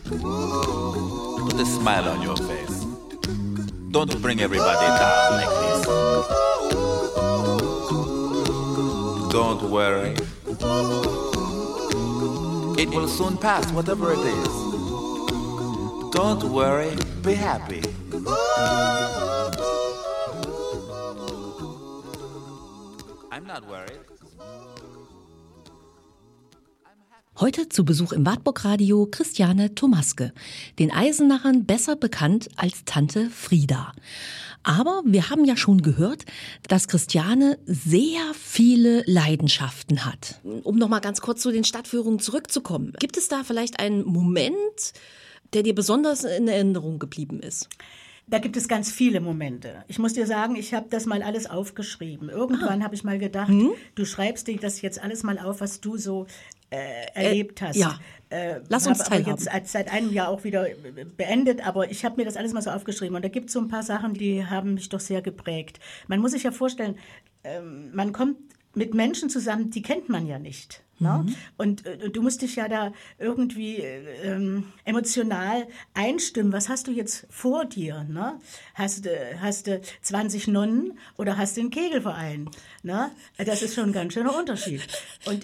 Put a smile on your face. Don't bring everybody down like this. Don't worry. It will soon pass, whatever it is. Don't worry, be happy. I'm not worried. Heute zu Besuch im Wartburg-Radio Christiane Thomaske, den Eisenachern besser bekannt als Tante Frieda. Aber wir haben ja schon gehört, dass Christiane sehr viele Leidenschaften hat. Um noch mal ganz kurz zu den Stadtführungen zurückzukommen. Gibt es da vielleicht einen Moment, der dir besonders in Erinnerung geblieben ist? Da gibt es ganz viele Momente. Ich muss dir sagen, ich habe das mal alles aufgeschrieben. Irgendwann habe ich mal gedacht, du schreibst dir das jetzt alles mal auf, was du so erlebt hast. Ja, lass uns teilhaben. Jetzt seit einem Jahr auch wieder beendet, aber ich habe mir das alles mal so aufgeschrieben. Und da gibt es so ein paar Sachen, die haben mich doch sehr geprägt. Man muss sich ja vorstellen, man kommt mit Menschen zusammen, die kennt man ja nicht. Ne? Und du musst dich ja da irgendwie emotional einstimmen. Was hast du jetzt vor dir? Ne? Hast du 20 Nonnen oder hast du einen Kegelverein? Ne? Das ist schon ein ganz schöner Unterschied. Und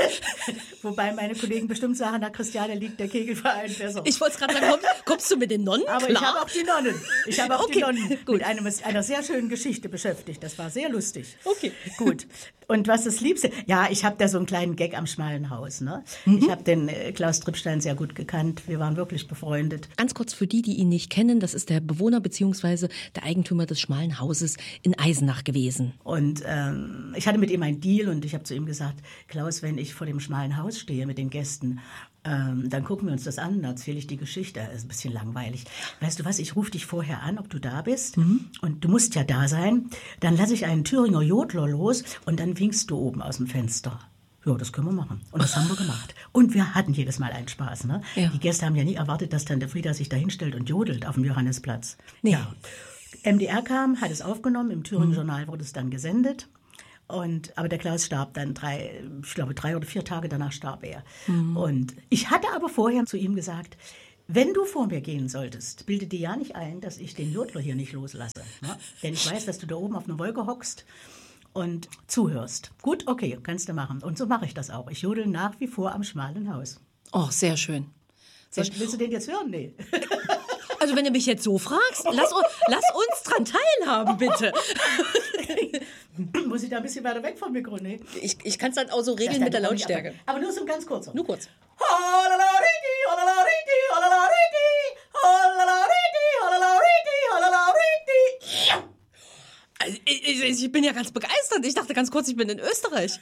wobei meine Kollegen bestimmt sagen, na Christiane, liegt der Kegelverein besser. Ich wollte gerade sagen, kommst du mit den Nonnen? Aber klar? Ich habe auch die Nonnen. Ich habe auch okay, die Nonnen gut. mit einer sehr schönen Geschichte beschäftigt. Das war sehr lustig. Okay. Gut. Und was das Liebste? Ja, ich habe da so einen kleinen Gag am schmalen Haus. Ne? Ich habe den Klaus Trippstein sehr gut gekannt. Wir waren wirklich befreundet. Ganz kurz für die ihn nicht kennen, das ist der Bewohner bzw. der Eigentümer des schmalen Hauses in Eisenach gewesen. Und ich hatte mit ihm einen Deal und ich habe zu ihm gesagt, Klaus, wenn ich vor dem schmalen Haus stehe mit den Gästen, dann gucken wir uns das an, dann erzähle ich die Geschichte. Das ist ein bisschen langweilig. Weißt du was, ich rufe dich vorher an, ob du da bist. Und du musst ja da sein. Dann lasse ich einen Thüringer Jodler los und dann winkst du oben aus dem Fenster. Ja, das können wir machen. Und das haben wir gemacht. Und wir hatten jedes Mal einen Spaß. Ne? Ja. Die Gäste haben ja nie erwartet, dass Tante Frieda sich da hinstellt und jodelt auf dem Johannisplatz. Nee. Ja. MDR kam, hat es aufgenommen, im Thüringer Journal wurde es dann gesendet. Aber der Klaus starb dann 3 oder 4 Tage danach starb er. Und ich hatte aber vorher zu ihm gesagt, wenn du vor mir gehen solltest, bilde dir ja nicht ein, dass ich den Jodler hier nicht loslasse. Ne? Denn ich weiß, dass du da oben auf einer Wolke hockst und zuhörst. Gut, okay, kannst du machen. Und so mache ich das auch. Ich jodel nach wie vor am schmalen Haus. Oh, sehr schön. Willst du den jetzt hören? Nee. Also wenn du mich jetzt so fragst, lass uns dran teilhaben, bitte. Muss ich da ein bisschen weiter weg vom Mikro? Nee. Ich kann es dann auch so regeln mit der Lautstärke. Aber nur so ein ganz kurzer. Nur kurz. Also, ich bin ja ganz begeistert. Ich dachte ganz kurz, ich bin in Österreich.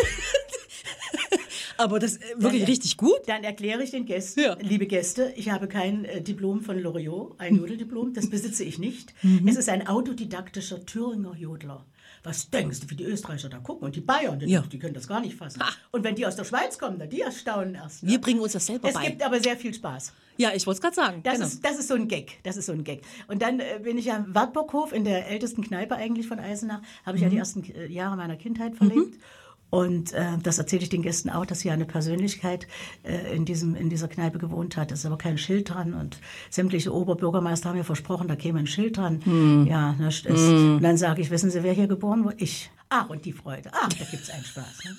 Aber das ist wirklich richtig gut. Dann erkläre ich den Gästen, liebe Gäste, ich habe kein Diplom von Loriot, ein Jodeldiplom, das besitze ich nicht. Es ist ein autodidaktischer Thüringer Jodler. Was denkst du, wie die Österreicher da gucken? Und die Bayern, die können das gar nicht fassen. Und wenn die aus der Schweiz kommen, die erstaunen erst. Ne? Wir bringen uns das selber bei. Es gibt aber sehr viel Spaß. Ja, ich wollte es gerade sagen. Das ist so ein Gag. Und dann bin ich am Wartburghof, in der ältesten Kneipe eigentlich von Eisenach, habe ich ja die ersten Jahre meiner Kindheit verlebt. Und das erzähle ich den Gästen auch, dass hier eine Persönlichkeit in dieser Kneipe gewohnt hat. Es ist aber kein Schild dran. Und sämtliche Oberbürgermeister haben mir versprochen, da käme ein Schild dran. Ja, das ist. Und dann sage ich, wissen Sie, wer hier geboren wurde? Ich. Ach, und die Freude. Ach, da gibt's einen Spaß. Ne?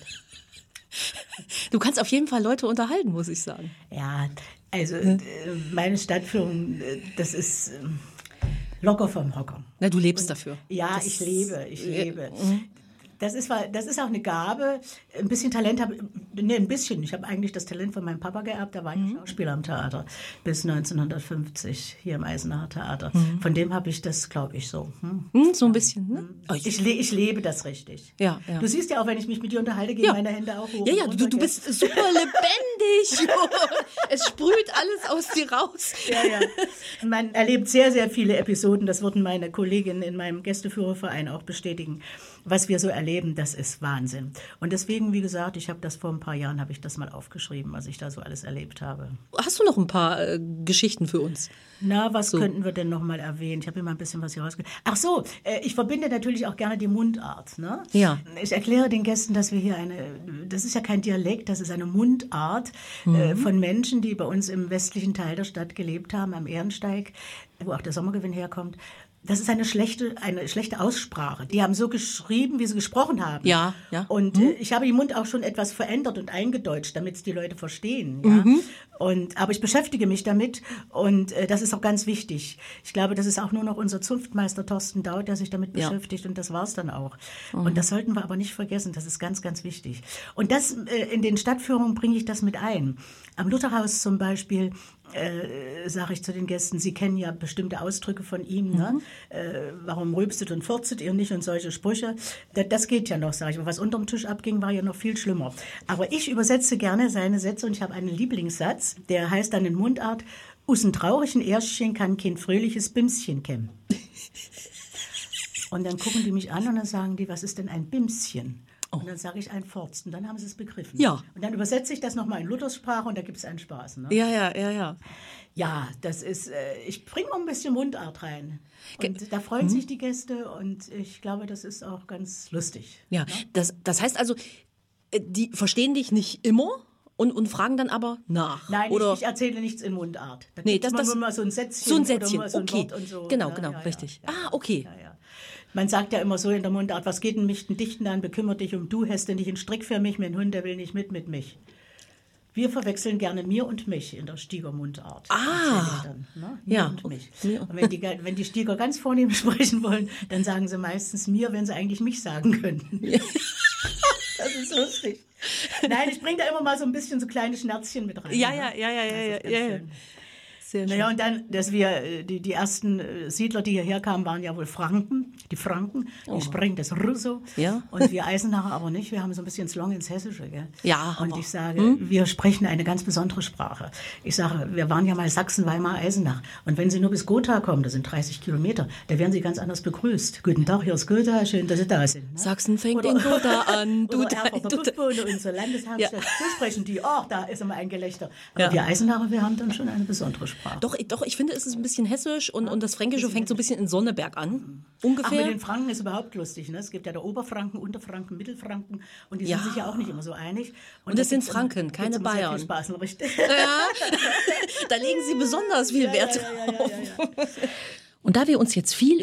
Du kannst auf jeden Fall Leute unterhalten, muss ich sagen. Ja, also meine Stadtführung, das ist locker vom Hocker. Na, du lebst dafür. Ja, ich lebe. Das ist auch eine Gabe. Ein bisschen Talent habe ein bisschen. Ich habe eigentlich das Talent von meinem Papa geerbt. Da war ich Schauspieler am Theater bis 1950 hier im Eisenacher Theater. Von dem habe ich das, glaube ich, so. So ein bisschen, ne? Ich lebe das richtig. Ja. Du siehst ja auch, wenn ich mich mit dir unterhalte, gehen meine Hände auch hoch. Ja, du bist super lebendig. Es sprüht alles aus dir raus. Ja. Man erlebt sehr, sehr viele Episoden. Das würden meine Kolleginnen in meinem Gästeführerverein auch bestätigen. Was wir so erleben, das ist Wahnsinn. Und deswegen, wie gesagt, ich habe das vor ein paar Jahren, habe ich das mal aufgeschrieben, was ich da so alles erlebt habe. Hast du noch ein paar Geschichten für uns? Na, was könnten wir denn noch mal erwähnen? Ich habe immer ein bisschen was hier rausgekriegt. Ach so, ich verbinde natürlich auch gerne die Mundart. Ne? Ja. Ich erkläre den Gästen, dass wir hier das ist ja kein Dialekt, das ist eine Mundart. Art von Menschen, die bei uns im westlichen Teil der Stadt gelebt haben, am Ehrensteig, wo auch der Sommergewinn herkommt. Das ist eine schlechte Aussprache. Die haben so geschrieben, wie sie gesprochen haben. Ja. Und ich habe den Mund auch schon etwas verändert und eingedeutscht, damit es die Leute verstehen. Ja? Aber ich beschäftige mich damit und das ist auch ganz wichtig. Ich glaube, das ist auch nur noch unser Zunftmeister Thorsten Daut, der sich damit beschäftigt und das war's dann auch. Und das sollten wir aber nicht vergessen. Das ist ganz, ganz wichtig. Und das in den Stadtführungen bringe ich das mit ein. Am Lutherhaus zum Beispiel sage ich zu den Gästen, Sie kennen ja bestimmte Ausdrücke von ihm, ne? Warum rülpstet und furztet ihr nicht und solche Sprüche. Das geht ja noch, sage ich. Aber was unterm Tisch abging, war ja noch viel schlimmer. Aber ich übersetze gerne seine Sätze und ich habe einen Lieblingssatz, der heißt dann in Mundart, aus ein traurigen Erstchen kann kein fröhliches Bimschen kämmen. Und dann gucken die mich an und dann sagen die, was ist denn ein Bimschen? Und dann sage ich ein Forst und dann haben sie es begriffen. Ja. Und dann übersetze ich das nochmal in Lutherssprache und da gibt es einen Spaß. Ne? Ja. Ja, das ist, ich bringe mal ein bisschen Mundart rein. Und da freuen sich die Gäste und ich glaube, das ist auch ganz lustig. Ja, ne? Das heißt also, die verstehen dich nicht immer und fragen dann aber nach. Nein, oder? Ich erzähle nichts in Mundart. Da nee, das mal so ein Sätzchen. So ein Sätzchen, oder so ein okay. Wort und so. Genau, richtig. Ja. Okay. Ja. Man sagt ja immer so in der Mundart, was geht denn mich den Dichten an, bekümmert dich um du, hast denn nicht einen Strick für mich, mein Hund, der will nicht mit mich. Wir verwechseln gerne mir und mich in der Stieger Mundart. Dann, ne? Mir und mich. Und wenn die Stieger ganz vornehm sprechen wollen, dann sagen sie meistens mir, wenn sie eigentlich mich sagen könnten. Das ist lustig. Nein, ich bringe da immer mal so ein bisschen so kleine Schnerzchen mit rein. Ja. Sehr schön. Naja, und dann, dass wir, die ersten Siedler, die hierher kamen, waren ja wohl Franken. Die Franken, die sprechen das Russo. Ja. Und wir Eisenacher aber nicht. Wir haben so ein bisschen Slong ins Hessische. Gell? Ja. Und ich sage, wir sprechen eine ganz besondere Sprache. Ich sage, wir waren ja mal Sachsen, Weimar, Eisenach. Und wenn Sie nur bis Gotha kommen, das sind 30 Kilometer, da werden Sie ganz anders begrüßt. Guten Tag, hier ist Gotha, schön, dass Sie da sind. Ne? Sachsen fängt in Gotha an. Unsere Landeshauptstadt. So sprechen die. Da ist immer ein Gelächter. Aber wir Eisenacher, wir haben dann schon eine besondere Sprache. Doch, ich finde, es ist ein bisschen hessisch und das Fränkische fängt so ein bisschen in Sonneberg an. Ungefähr. Ach, mit den Franken ist überhaupt lustig. Ne? Es gibt ja der Oberfranken, Unterfranken, Mittelfranken und die sind sich ja auch nicht immer so einig. Und das sind Franken, keine Bayern. Viel Spaß, richtig. Ja, da legen sie besonders viel Wert drauf. Und da wir uns jetzt viel